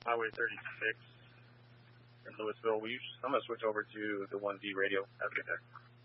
Highway 36 in Louisville. I'm going to switch over to the 1D radio. Have a good day.